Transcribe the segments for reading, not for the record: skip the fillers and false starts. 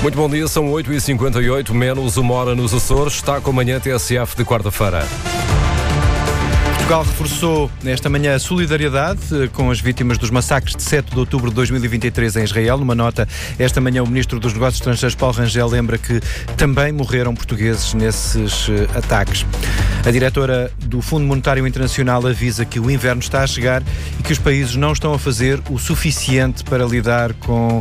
Muito bom dia, são 8h58, menos uma hora nos Açores. Está com a manhã TSF de quarta-feira. Portugal reforçou nesta manhã a solidariedade com as vítimas dos massacres de 7 de outubro de 2023 em Israel. Numa nota, esta manhã o Ministro dos Negócios Estrangeiros, Paulo Rangel, lembra que também morreram portugueses nesses ataques. A diretora do Fundo Monetário Internacional avisa que o inverno está a chegar e que os países não estão a fazer o suficiente para lidar com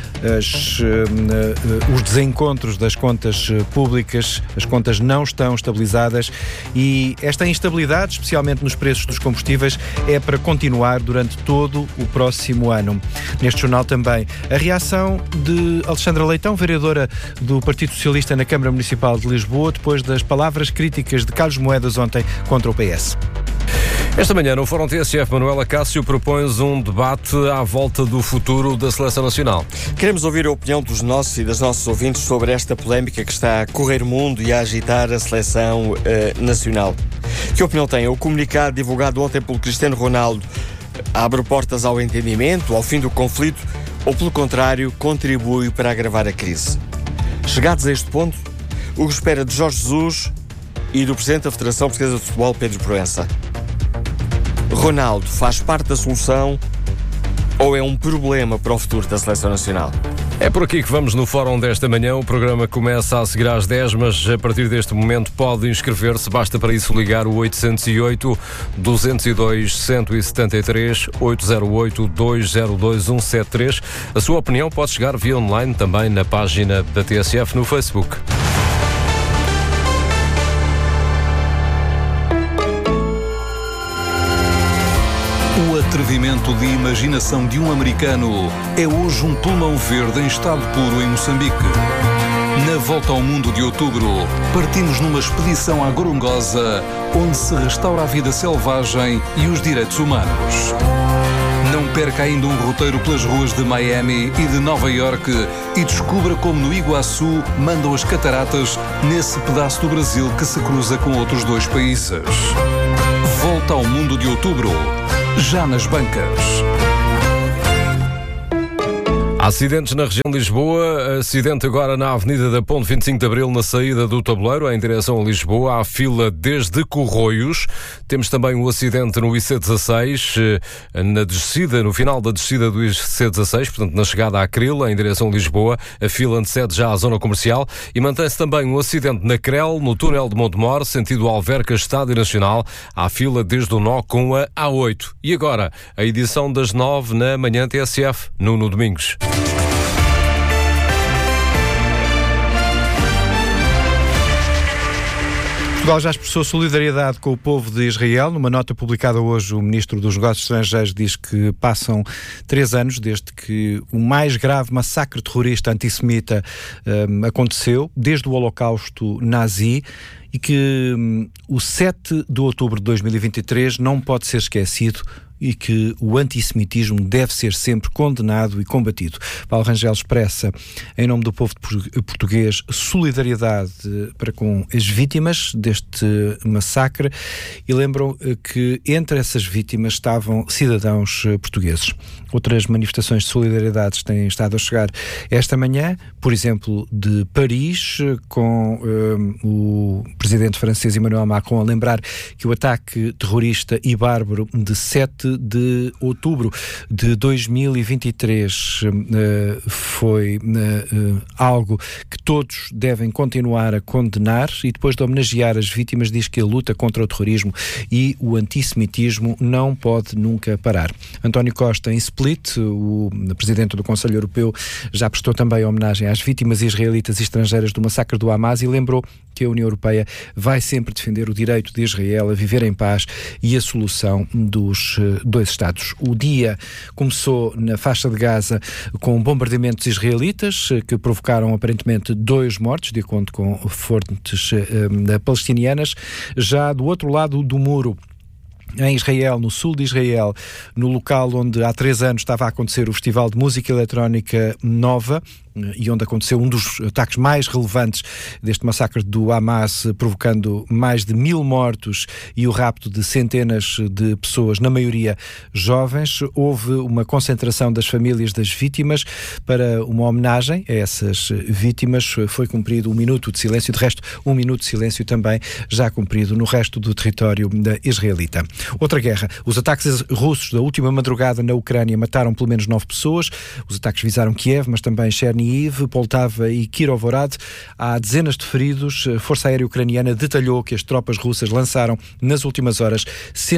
os desencontros das contas públicas. As contas não estão estabilizadas e esta instabilidade, especialmente nos preços dos combustíveis, é para continuar durante todo o próximo ano. Neste jornal também a reação de Alexandra Leitão, vereadora do Partido Socialista na Câmara Municipal de Lisboa, depois das palavras críticas de Carlos Moedas ontem contra o PS. Esta manhã, no Fórum TSF, Manuela Cássio propõe um debate à volta do futuro da Seleção Nacional. Queremos ouvir a opinião dos nossos e das nossas ouvintes sobre esta polémica que está a correr o mundo e a agitar a Seleção Nacional. Que opinião tem? O comunicado divulgado ontem pelo Cristiano Ronaldo abre portas ao entendimento, ao fim do conflito, ou, pelo contrário, contribui para agravar a crise? Chegados a este ponto, o que espera de Jorge Jesus e do Presidente da Federação Portuguesa de Futebol, Pedro Proença? Ronaldo faz parte da solução ou é um problema para o futuro da Seleção Nacional? É por aqui que vamos no Fórum desta manhã. O programa começa a seguir às 10, mas a partir deste momento pode inscrever-se. Basta para isso ligar o 808-202-173, 808-202-173. A sua opinião pode chegar via online também na página da TSF no Facebook. O atrevimento de imaginação de um americano é hoje um pulmão verde em estado puro em Moçambique. Na volta ao mundo de outubro, partimos numa expedição à Gorongosa, onde se restaura a vida selvagem e os direitos humanos. Não perca ainda um roteiro pelas ruas de Miami e de Nova Iorque e descubra como no Iguaçu mandam as cataratas nesse pedaço do Brasil que se cruza com outros dois países. Volta ao mundo de outubro. Já nas bancas. Acidentes na região de Lisboa. Acidente agora na Avenida da Ponte 25 de Abril, na saída do Tabuleiro, em direção a Lisboa. Há fila desde Corroios. Temos também um acidente no IC16, na descida, no final da descida do IC16, portanto na chegada à Cril, em direção a Lisboa. A fila antecede já à zona comercial. E mantém-se também um acidente na Crel, no túnel de Montemor, sentido Alverca, Estádio Nacional. Há fila desde o nó com a A8. E agora, a edição das 9 na manhã TSF, Nuno Domingos. Portugal já expressou solidariedade com o povo de Israel. Numa nota publicada hoje, o Ministro dos Negócios Estrangeiros diz que passam 3 anos desde que o mais grave massacre terrorista antissemita aconteceu, desde o Holocausto nazi, e que o 7 de outubro de 2023 não pode ser esquecido e que o antissemitismo deve ser sempre condenado e combatido. Paulo Rangel expressa, em nome do povo português, solidariedade para com as vítimas deste massacre e lembram que entre essas vítimas estavam cidadãos portugueses. Outras manifestações de solidariedade têm estado a chegar esta manhã, por exemplo, de Paris, com o presidente francês Emmanuel Macron a lembrar que o ataque terrorista e bárbaro de 7 de outubro de 2023 foi algo que todos devem continuar a condenar, e depois de homenagear as vítimas diz que a luta contra o terrorismo e o antissemitismo não pode nunca parar. António Costa, em Split, o presidente do Conselho Europeu, já prestou também homenagem às vítimas israelitas e estrangeiras do massacre do Hamas e lembrou que a União Europeia vai sempre defender o direito de Israel a viver em paz e a solução dos dois Estados. O dia começou na faixa de Gaza com bombardeamentos israelitas que provocaram aparentemente 2 mortos, de acordo com fontes palestinianas. Já do outro lado do muro, em Israel, no sul de Israel, no local onde há 3 anos estava a acontecer o Festival de Música Eletrónica Nova, e onde aconteceu um dos ataques mais relevantes deste massacre do Hamas, provocando mais de 1000 mortos e o rapto de centenas de pessoas, na maioria jovens. Houve uma concentração das famílias das vítimas para uma homenagem a essas vítimas. Foi cumprido 1 minuto de silêncio, de resto 1 minuto de silêncio também já cumprido no resto do território israelita. Outra guerra. Os ataques russos da última madrugada na Ucrânia mataram pelo menos 9 pessoas. Os ataques visaram Kiev, mas também Chernihiv, Poltava e Kirovorad. Há dezenas de feridos. A Força Aérea Ucraniana detalhou que as tropas russas lançaram nas últimas horas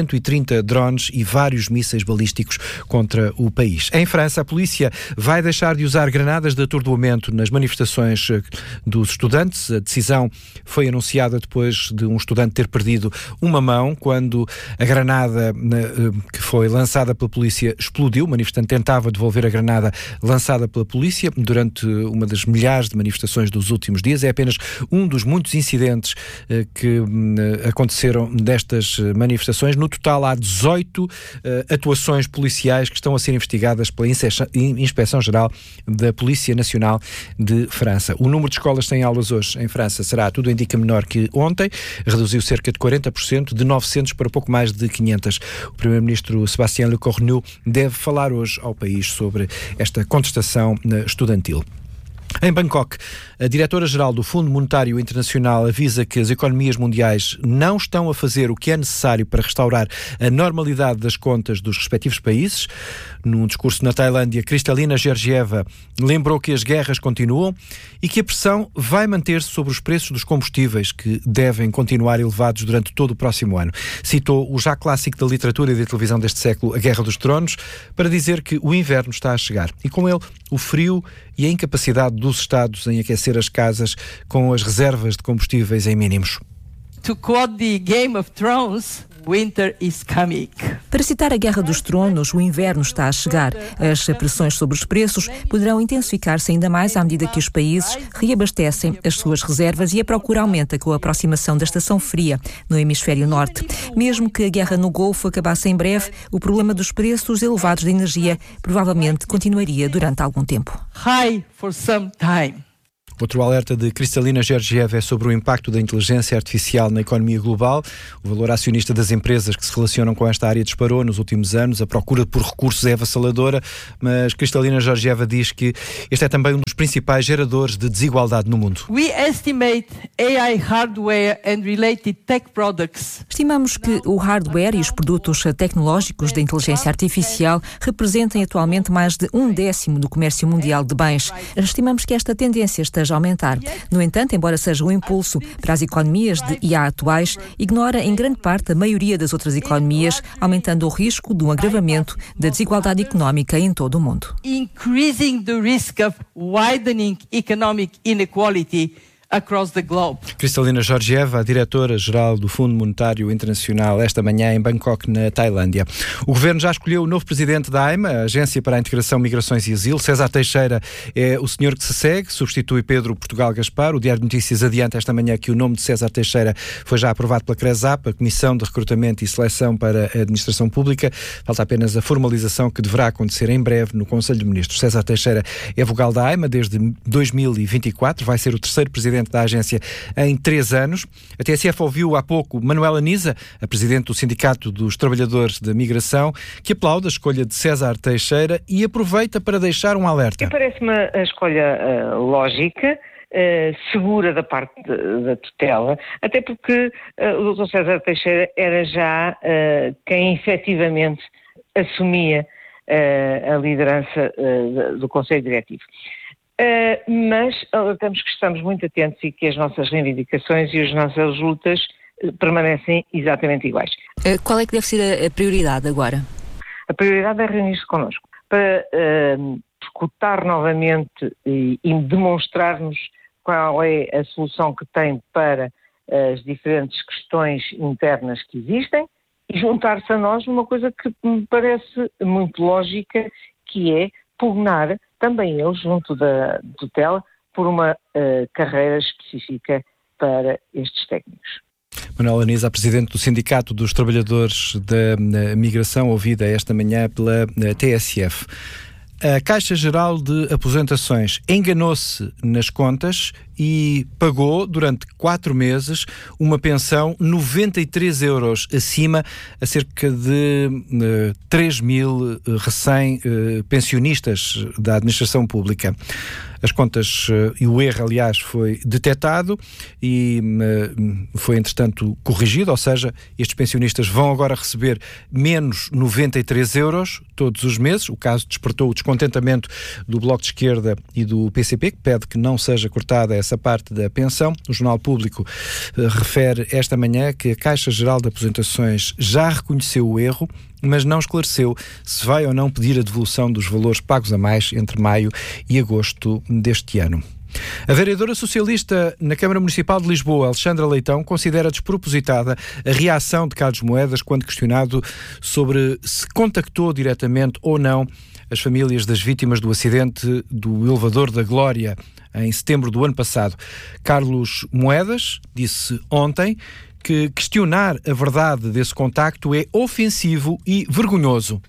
130 drones e vários mísseis balísticos contra o país. Em França, a polícia vai deixar de usar granadas de atordoamento nas manifestações dos estudantes. A decisão foi anunciada depois de um estudante ter perdido uma mão quando a granada que foi lançada pela polícia explodiu. O manifestante tentava devolver a granada lançada pela polícia durante uma das milhares de manifestações dos últimos dias. É apenas um dos muitos incidentes que aconteceram destas manifestações. No total, há 18 atuações policiais que estão a ser investigadas pela Inspeção-Geral da Polícia Nacional de França. O número de escolas sem aulas hoje em França será, tudo indica, menor que ontem. Reduziu cerca de 40%, de 900 para pouco mais de 500. O primeiro-ministro Sébastien Lecornu deve falar hoje ao país sobre esta contestação estudantil. Em Bangkok, a diretora-geral do Fundo Monetário Internacional avisa que as economias mundiais não estão a fazer o que é necessário para restaurar a normalidade das contas dos respectivos países. Num discurso na Tailândia, Kristalina Georgieva lembrou que as guerras continuam e que a pressão vai manter-se sobre os preços dos combustíveis, que devem continuar elevados durante todo o próximo ano. Citou o já clássico da literatura e da televisão deste século, A Guerra dos Tronos, para dizer que o inverno está a chegar e com ele o frio e a incapacidade dos Estados em aquecer as casas com as reservas de combustíveis em mínimos. To quote the Game of Thrones, winter is coming. Para citar a Guerra dos Tronos, o inverno está a chegar. As pressões sobre os preços poderão intensificar-se ainda mais à medida que os países reabastecem as suas reservas e a procura aumenta com a aproximação da estação fria no hemisfério norte. Mesmo que a guerra no Golfo acabasse em breve, o problema dos preços elevados de energia provavelmente continuaria durante algum tempo. High for some time. Outro alerta de Kristalina Georgieva é sobre o impacto da inteligência artificial na economia global. O valor acionista das empresas que se relacionam com esta área disparou nos últimos anos. A procura por recursos é avassaladora, mas Kristalina Georgieva diz que este é também um dos principais geradores de desigualdade no mundo. We estimate AI hardware and related tech products. Estimamos que o hardware e os produtos tecnológicos da inteligência artificial representem atualmente mais de 1/10 do comércio mundial de bens. Estimamos que esta tendência esteja a aumentar. No entanto, embora seja um impulso para as economias de IA atuais, ignora em grande parte a maioria das outras economias, aumentando o risco de um agravamento da desigualdade económica em todo o mundo. Increasing the risk of widening economic inequality across the globe. Kristalina Georgieva, a diretora-geral do Fundo Monetário Internacional, esta manhã em Bangkok, na Tailândia. O governo já escolheu o novo presidente da AIMA, a Agência para a Integração, Migrações e Asilo. César Teixeira é o senhor que se segue, substitui Pedro Portugal Gaspar. O Diário de Notícias adianta esta manhã que o nome de César Teixeira foi já aprovado pela CRESAP, a Comissão de Recrutamento e Seleção para a Administração Pública. Falta apenas a formalização que deverá acontecer em breve no Conselho de Ministros. César Teixeira é vogal da AIMA desde 2024, vai ser o terceiro presidente da agência em 3 anos. A TSF ouviu há pouco Manuela Nisa, a presidente do Sindicato dos Trabalhadores da Migração, que aplaude a escolha de César Teixeira e aproveita para deixar um alerta. Parece-me a escolha lógica, segura da parte da tutela, até porque o Dr. César Teixeira era já quem efetivamente assumia a liderança do Conselho Diretivo. Mas temos que estamos muito atentos e que as nossas reivindicações e as nossas lutas permanecem exatamente iguais. Qual é que deve ser a prioridade agora? A prioridade é reunir-se connosco para escutar novamente e demonstrar-nos qual é a solução que tem para as diferentes questões internas que existem e juntar-se a nós numa coisa que me parece muito lógica, que é pugnar também eu, junto da tutela, por uma carreira específica para estes técnicos. Manuela Nisa, a presidente do Sindicato dos Trabalhadores da Migração, ouvida esta manhã pela TSF. A Caixa Geral de Aposentações enganou-se nas contas e pagou durante 4 meses uma pensão 93 euros acima a cerca de 3 mil recém-pensionistas da administração pública. As contas e o erro, aliás, foi detectado e foi, entretanto, corrigido, ou seja, estes pensionistas vão agora receber menos 93 euros todos os meses. O caso despertou o descontentamento do Bloco de Esquerda e do PCP, que pede que não seja cortada essa parte da pensão. O Jornal Público refere esta manhã que a Caixa Geral de Aposentações já reconheceu o erro, mas não esclareceu se vai ou não pedir a devolução dos valores pagos a mais entre maio e agosto deste ano. A vereadora socialista na Câmara Municipal de Lisboa, Alexandra Leitão, considera despropositada a reação de Carlos Moedas quando questionado sobre se contactou diretamente ou não as famílias das vítimas do acidente do elevador da Glória em setembro do ano passado. Carlos Moedas disse ontem que questionar a verdade desse contacto é ofensivo e vergonhoso.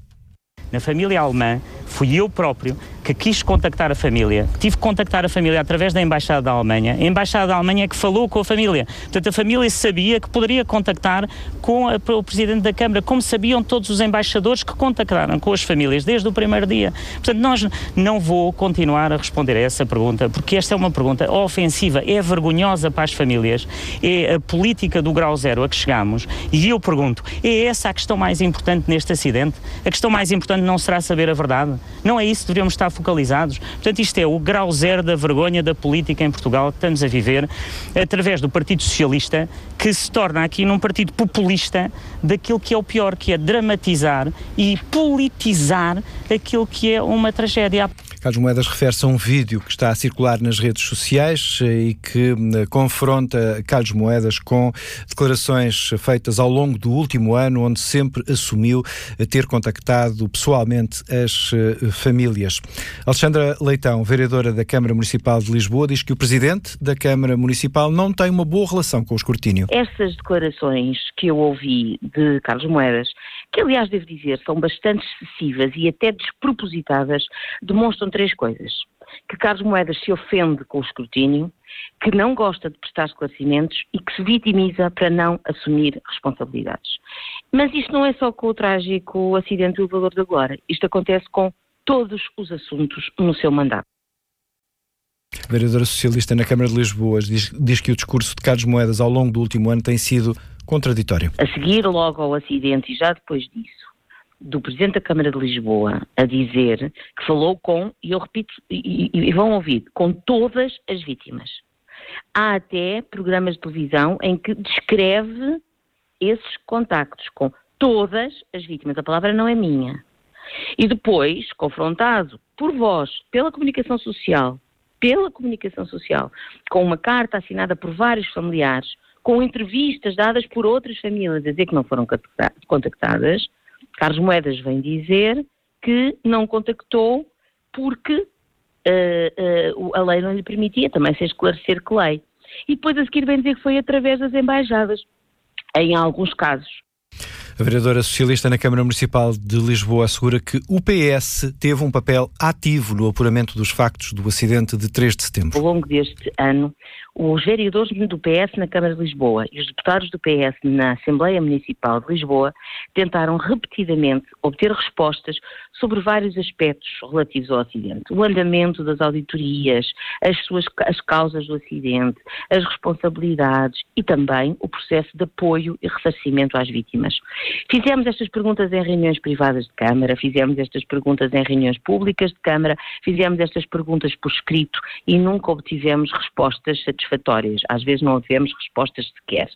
Na família alemã, fui eu próprio que quis contactar a família. Tive que contactar a família através da Embaixada da Alemanha. A Embaixada da Alemanha é que falou com a família. Portanto, a família sabia que poderia contactar com o Presidente da Câmara, como sabiam todos os embaixadores que contactaram com as famílias desde o primeiro dia. Portanto, não vou continuar a responder a essa pergunta, porque esta é uma pergunta ofensiva, é vergonhosa para as famílias, é a política do grau zero a que chegamos. E eu pergunto, é essa a questão mais importante neste acidente? A questão mais importante não será saber a verdade? Não é isso que deveríamos estar focalizados? Portanto, isto é o grau zero da vergonha da política em Portugal que estamos a viver através do Partido Socialista, que se torna aqui num partido populista daquilo que é o pior, que é dramatizar e politizar aquilo que é uma tragédia. Carlos Moedas refere-se a um vídeo que está a circular nas redes sociais e que confronta Carlos Moedas com declarações feitas ao longo do último ano, onde sempre assumiu ter contactado pessoalmente as famílias. Alexandra Leitão, vereadora da Câmara Municipal de Lisboa, diz que o Presidente da Câmara Municipal não tem uma boa relação com o escrutínio. Essas declarações que eu ouvi de Carlos Moedas, que aliás devo dizer são bastante excessivas e até despropositadas, demonstram 3 coisas: que Carlos Moedas se ofende com o escrutínio, que não gosta de prestar esclarecimentos e que se vitimiza para não assumir responsabilidades. Mas isto não é só com o trágico acidente do elevador da Glória, isto acontece com todos os assuntos no seu mandato. A vereadora socialista na Câmara de Lisboa diz que o discurso de Carlos Moedas ao longo do último ano tem sido contraditório. A seguir logo ao acidente e já depois disso, do Presidente da Câmara de Lisboa a dizer que falou com, e eu repito, e vão ouvir, com todas as vítimas. Há até programas de televisão em que descreve esses contactos com todas as vítimas. A palavra não é minha. E depois, confrontado por vós, pela comunicação social, com uma carta assinada por vários familiares, com entrevistas dadas por outras famílias a dizer que não foram contactadas, Carlos Moedas vem dizer que não contactou porque a lei não lhe permitia também sem esclarecer que lei. E depois a seguir vem dizer que foi através das embaixadas, em alguns casos. A vereadora socialista na Câmara Municipal de Lisboa assegura que o PS teve um papel ativo no apuramento dos factos do acidente de 3 de setembro. Ao longo deste ano, os vereadores do PS na Câmara de Lisboa e os deputados do PS na Assembleia Municipal de Lisboa tentaram repetidamente obter respostas sobre vários aspectos relativos ao acidente. O andamento das auditorias, as causas do acidente, as responsabilidades e também o processo de apoio e ressarcimento às vítimas. Fizemos estas perguntas em reuniões privadas de Câmara, fizemos estas perguntas em reuniões públicas de Câmara, fizemos estas perguntas por escrito e nunca obtivemos respostas satisfatórias. Às vezes não obtivemos respostas sequer.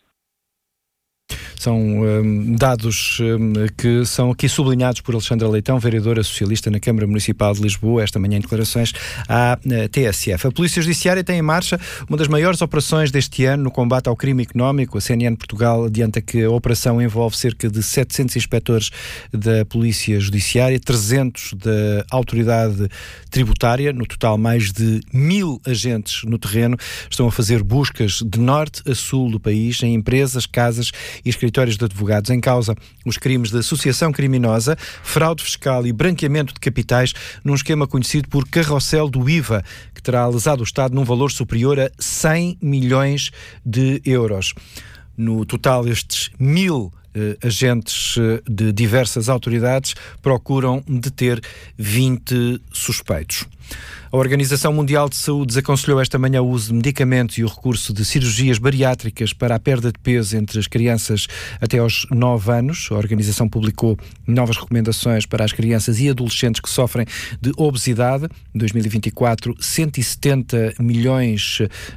São dados que são aqui sublinhados por Alexandra Leitão, vereadora socialista na Câmara Municipal de Lisboa, esta manhã em declarações à TSF. A Polícia Judiciária tem em marcha uma das maiores operações deste ano no combate ao crime económico. A CNN Portugal adianta que a operação envolve cerca de 700 inspectores da Polícia Judiciária, 300 da Autoridade Tributária, no total mais de 1000 agentes no terreno. Estão a fazer buscas de norte a sul do país, em empresas, casas e escritórios escritórios de advogados. Em causa os crimes de associação criminosa, fraude fiscal e branqueamento de capitais num esquema conhecido por carrossel do IVA, que terá lesado o Estado num valor superior a 100 milhões de euros. No total, estes 1000 agentes de diversas autoridades procuram deter 20 suspeitos. A Organização Mundial de Saúde desaconselhou esta manhã o uso de medicamentos e o recurso de cirurgias bariátricas para a perda de peso entre as crianças até aos 9 anos. A organização publicou novas recomendações para as crianças e adolescentes que sofrem de obesidade. Em 2024, 170 milhões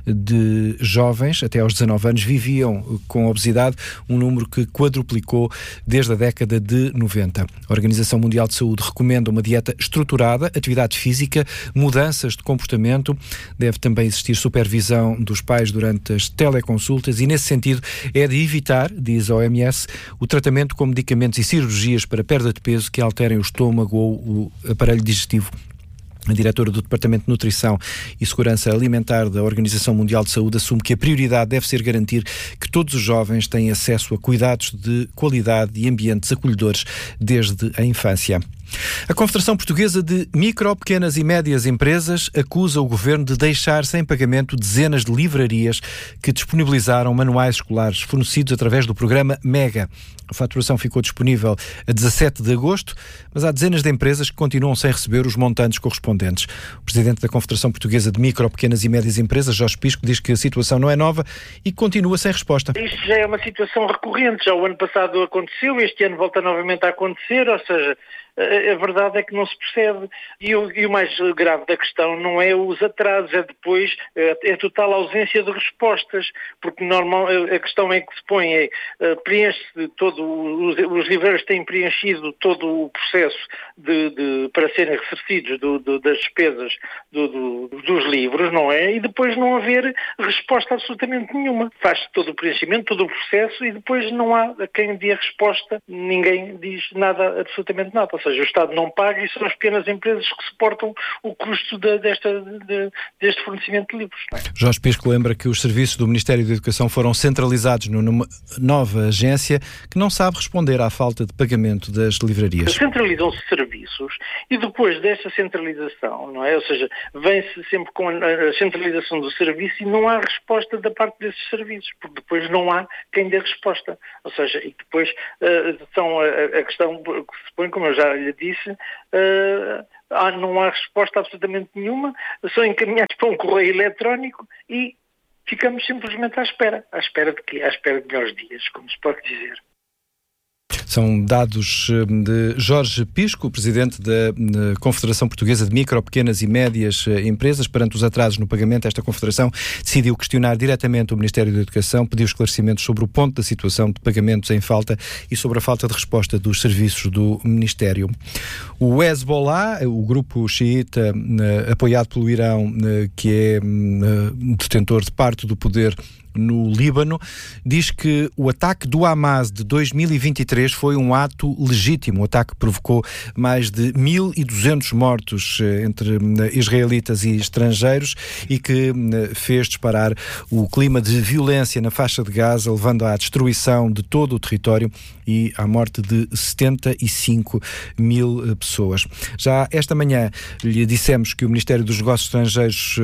de jovens até aos 19 anos viviam com obesidade, um número que quadruplicou desde a década de 90. A Organização Mundial de Saúde recomenda uma dieta estruturada, atividade física, mudanças de comportamento. Deve também existir supervisão dos pais durante as teleconsultas e, nesse sentido, é de evitar, diz a OMS, o tratamento com medicamentos e cirurgias para perda de peso que alterem o estômago ou o aparelho digestivo. A diretora do Departamento de Nutrição e Segurança Alimentar da Organização Mundial de Saúde assume que a prioridade deve ser garantir que todos os jovens têm acesso a cuidados de qualidade e ambientes acolhedores desde a infância. A Confederação Portuguesa de Micro, Pequenas e Médias Empresas acusa o Governo de deixar sem pagamento dezenas de livrarias que disponibilizaram manuais escolares fornecidos através do programa MEGA. A faturação ficou disponível a 17 de agosto, mas há dezenas de empresas que continuam sem receber os montantes correspondentes. O Presidente da Confederação Portuguesa de Micro, Pequenas e Médias Empresas, Jorge Pisco, diz que a situação não é nova e continua sem resposta. Isto já é uma situação recorrente, já o ano passado aconteceu, este ano volta novamente a acontecer, ou seja, a verdade é que não se percebe. E o mais grave da questão não é os atrasos, é depois a total ausência de respostas, porque normal, a questão é que se põe preenche-se todo, os livreiros têm preenchido todo o processo para serem ressarcidos das despesas dos livros, não é? E depois não haver resposta absolutamente nenhuma. Faz-se todo o preenchimento, todo o processo e depois não há quem dê a resposta, ninguém diz nada, absolutamente nada. Ou seja, o Estado não paga e são as pequenas empresas que suportam o custo deste fornecimento de livros. Não é? Jorge Pisco lembra que os serviços do Ministério da Educação foram centralizados numa nova agência que não sabe responder à falta de pagamento das livrarias. Centralizam-se serviços e depois desta centralização, não é? Ou seja, vem-se sempre com a centralização do serviço e não há resposta da parte desses serviços, porque depois não há quem dê resposta. Ou seja, e depois a questão que se põe, como eu já lhe disse, não há resposta absolutamente nenhuma, são encaminhados para um correio eletrónico e ficamos simplesmente à espera. À espera de quê? À espera de melhores dias, como se pode dizer. São dados de Jorge Pisco, presidente da Confederação Portuguesa de Micro, Pequenas e Médias Empresas. Perante os atrasos no pagamento, esta Confederação decidiu questionar diretamente o Ministério da Educação, pediu esclarecimentos sobre o ponto da situação de pagamentos em falta e sobre a falta de resposta dos serviços do Ministério. O Hezbollah, o grupo xiita apoiado pelo Irão, que é detentor de parte do poder no Líbano, diz que o ataque do Hamas de 2023 foi um ato legítimo. O ataque provocou mais de 1.200 mortos entre israelitas e estrangeiros e que fez disparar o clima de violência na faixa de Gaza, levando à destruição de todo o território e à morte de 75 mil pessoas. Já esta manhã lhe dissemos que o Ministério dos Negócios Estrangeiros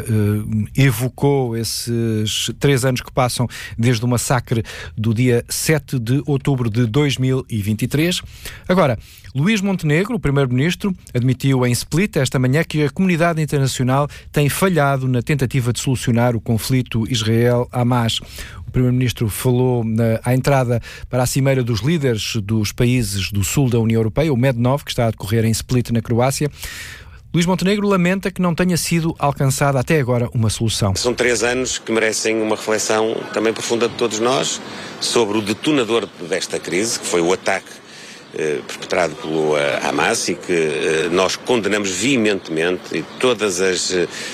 evocou esses 3 anos que passam desde o massacre do dia 7 de outubro de 2023. Agora, Luís Montenegro, o primeiro-ministro, admitiu em Split esta manhã que a comunidade internacional tem falhado na tentativa de solucionar o conflito Israel-Hamas. O primeiro-ministro falou à entrada para a cimeira dos líderes dos países do sul da União Europeia, o MED9, que está a decorrer em Split, na Croácia. Luís Montenegro lamenta que não tenha sido alcançada até agora uma solução. São 3 anos que merecem uma reflexão também profunda de todos nós sobre o detonador desta crise, que foi o ataque perpetrado pelo Hamas e que nós condenamos veementemente, e todas as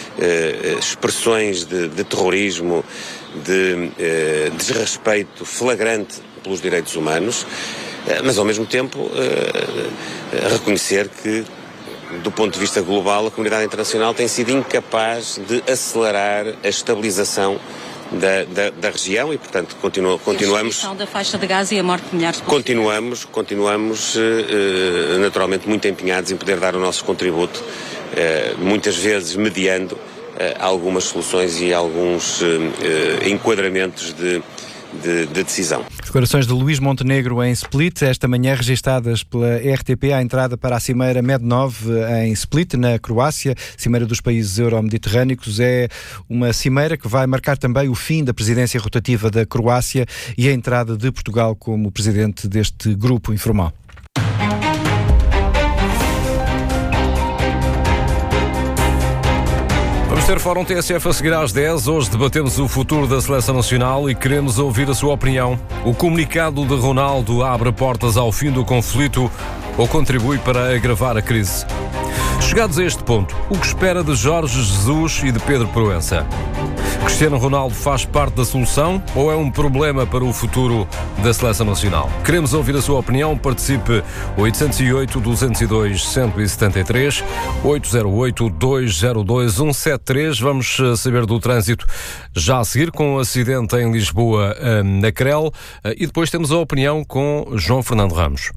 expressões de terrorismo, de desrespeito flagrante pelos direitos humanos, mas ao mesmo tempo reconhecer que, do ponto de vista global, a comunidade internacional tem sido incapaz de acelerar a estabilização da região e, portanto, continuamos... A da faixa de gás e a morte de milhares de pessoas. Continuamos naturalmente muito empenhados em poder dar o nosso contributo, muitas vezes mediando algumas soluções e alguns enquadramentos de decisão. Declarações de Luís Montenegro em Split, esta manhã registadas pela RTP à entrada para a Cimeira Med9 em Split, na Croácia, Cimeira dos países euro-mediterrâneos. É uma cimeira que vai marcar também o fim da presidência rotativa da Croácia e a entrada de Portugal como presidente deste grupo informal. Vamos ter Fórum TSF a seguir às 10. Hoje debatemos o futuro da Seleção Nacional e queremos ouvir a sua opinião. O comunicado de Ronaldo abre portas ao fim do conflito ou contribui para agravar a crise? Chegados a este ponto, o que espera de Jorge Jesus e de Pedro Proença? Cristiano Ronaldo faz parte da solução ou é um problema para o futuro da Seleção Nacional? Queremos ouvir a sua opinião. Participe 808-202-173, 808-202-173. Vamos saber do trânsito já a seguir, com um acidente em Lisboa na Crel, e depois temos a opinião com João Fernando Ramos.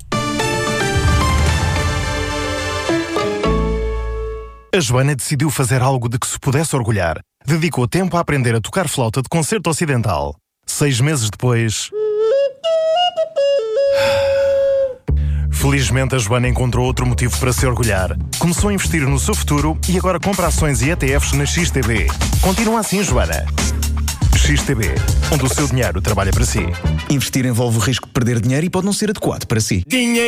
A Joana decidiu fazer algo de que se pudesse orgulhar. Dedicou tempo a aprender a tocar flauta de concerto ocidental. 6 meses depois... Felizmente, a Joana encontrou outro motivo para se orgulhar. Começou a investir no seu futuro e agora compra ações e ETFs na XTB. Continua assim, Joana. XTB, onde o seu dinheiro trabalha para si. Investir envolve o risco de perder dinheiro e pode não ser adequado para si.